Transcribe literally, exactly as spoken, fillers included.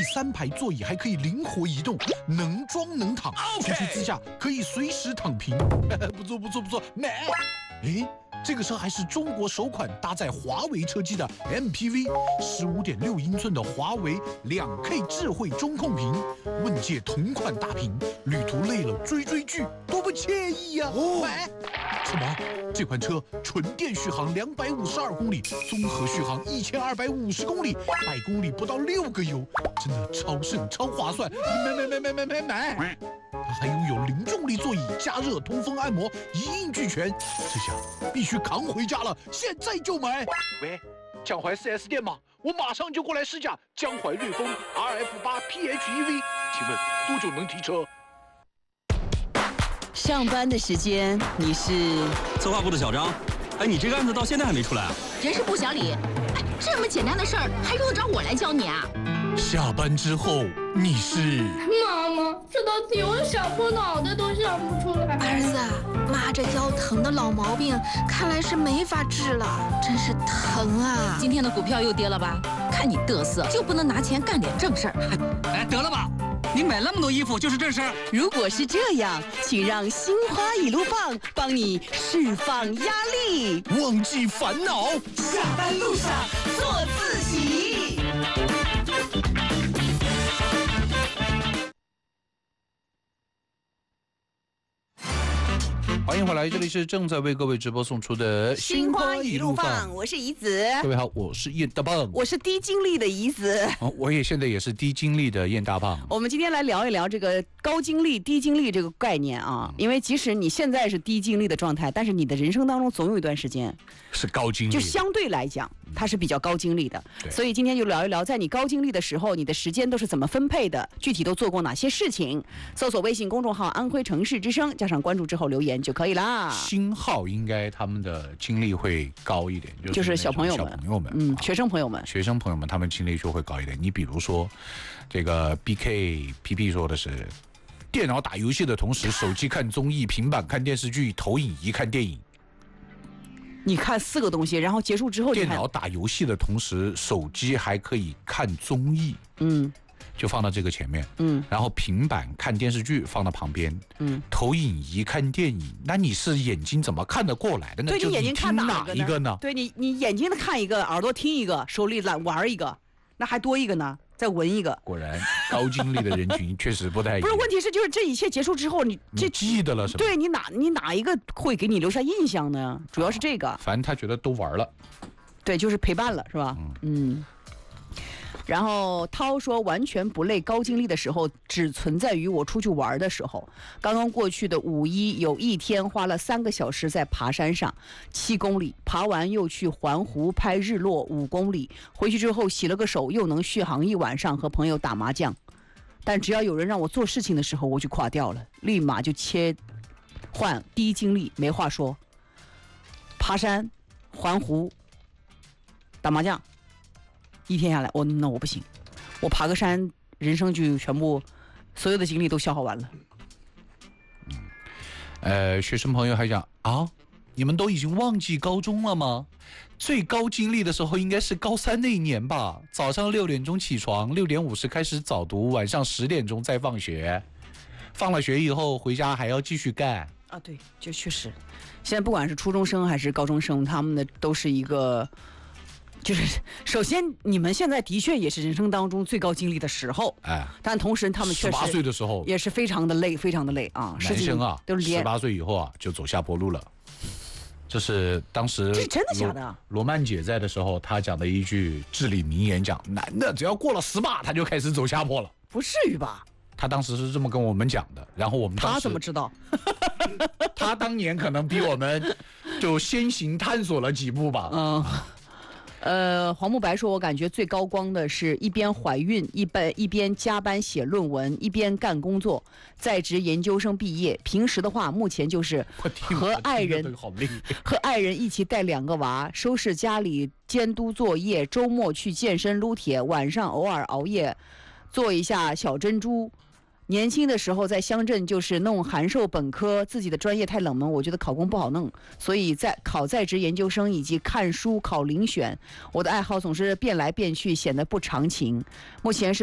三排座椅还可以灵活移动，能装能躺，舒适自驾，可以随时躺平。不错不错不错，买！哎，这个车还是中国首款搭载华为车机的 M P V， 十五点六英寸的华为两 K 智慧中控屏，问界同款大屏，旅途累了追追剧，多不惬意呀、啊！哦，买！什么？这款车纯电续航两百五十二公里，综合续航一千二百五十公里，百公里不到六个油，真的超省超划算！买买买买买买买！它还拥有零重力座椅、加热、通风、按摩，一应俱全。这下必须扛回家了，现在就买！喂，江淮 四 S 店吗？我马上就过来试驾江淮瑞风 R F 八 P H E V， 请问多久能提车？ 上班的时间你是策划部的小张。哎，你这个案子到现在还没出来啊？ 人事部小李，哎，这么简单的事儿还用得着我来教你啊？ 下班之后你是妈妈，这道题我想破脑袋都想不出来。 儿子，妈这腰疼的老毛病看来是没法治了，真是疼啊！ 今天的股票又跌了吧？看你嘚瑟，就不能拿钱干点正事儿？ 哎，得了吧！你买那么多衣服就是正事儿。 如果是这样，请让心花一路放帮你释放压力， 忘记烦恼， 下班路上做自己。 欢迎回来，这里是正在为各位直播送出的心花一路放，我是怡子。 各位好，我是燕大胖， 我是低精力的怡子、 哦、我也现在也是低精力的燕大胖。 我们今天来聊一聊这个高精力、低精力这个概念啊，因为即使你现在是低精力的状态，但是你的人生当中总有一段时间是高精力， 就相对来讲它是比较高精力的。所以今天就聊一聊，在你高精力的时候，你的时间都是怎么分配的，具体都做过哪些事情。搜索微信公众号安徽城市之声，加上关注之后留言就可以啦。 新号应该他们的精力会高一点，就是、 就是小朋友们、 小朋友们， 嗯， 啊、 学生朋友们， 学生朋友们，他们精力就会高一点。你比如说，这个 B K P P 说的是，电脑打游戏的同时，手机看综艺，平板看电视剧，投影仪看电影。 你看四个东西，然后结束之后， 电脑打游戏的同时，手机还可以看综艺， 嗯。 就放到这个前面， 嗯， 然后平板看电视剧放到旁边， 嗯， 投影仪看电影，那你是眼睛怎么看得过来的呢？ 对，你眼睛看哪一个呢？ 对你，你眼睛看一个，耳朵听一个，手里懒玩一个，那还多一个呢，再闻一个。 果然，高精力的人群确实不太一样。 不是，问题是就是这一切结束之后，你这你记得了是吧？ 对你哪你哪一个会给你留下印象呢？主要是这个。 反正他觉得都玩了。 对，就是陪伴了，是吧？嗯。嗯然后涛说，完全不累，高精力的时候只存在于我出去玩的时候。刚刚过去的五一有一天花了三个小时在爬山上，七公里，爬完又去环湖拍日落五公里，回去之后洗了个手，又能续航一晚上，和朋友打麻将。但只要有人让我做事情的时候，我就垮掉了，立马就切换低精力，没话说。爬山、环湖、打麻将。一天下来，我那我不行，我爬个山，人生就全部所有的精力都消耗完了。 嗯，呃，学生朋友还讲啊，你们都已经忘记高中了吗？最高精力的时候应该是高三那一年吧？早上六点钟起床，六点五十开始早读，晚上十点钟再放学，放了学以后回家还要继续干。 啊，对，就确实，现在不管是初中生还是高中生，他们的都是一个。就是首先，你们现在的确也是人生当中最高精力的时候， 哎， 但同时他们确实十八岁的时候也是非常的累，非常的累啊。 男生啊， 都是十八岁以后啊就走下坡路了。这是当时这是真的假的？ 罗曼姐在的时候，她讲的一句至理名言，讲男的只要过了十八，他就开始走下坡了。 不至于吧？ 他当时是这么跟我们讲的，然后我们当时他怎么知道？ 他当年可能比我们就先行探索了几步吧。 嗯。呃，黄慕白说，我感觉最高光的是一边怀孕，一边一边加班写论文，一边干工作，在职研究生毕业。平时的话，目前就是和爱人和爱人一起带两个娃，收拾家里，监督作业，周末去健身撸铁，晚上偶尔熬夜做一下小珍珠。年轻的时候在乡镇就是弄函授本科，自己的专业太冷门，我觉得考公不好弄，所以在考在职研究生以及看书考遴选，我的爱好总是变来变去，显得不长情。目前是